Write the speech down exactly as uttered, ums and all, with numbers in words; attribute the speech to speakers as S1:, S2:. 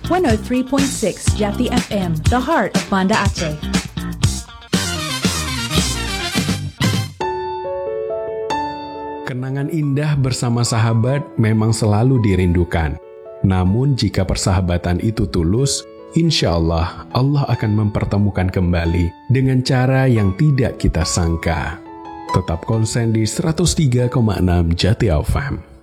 S1: seratus tiga koma enam Jati F M, the heart of Banda Aceh.
S2: Kenangan indah bersama sahabat memang selalu dirindukan. Namun jika persahabatan itu tulus, insya Allah Allah akan mempertemukan kembali dengan cara yang tidak kita sangka. Tetap konsen di seratus tiga koma enam Jati F M.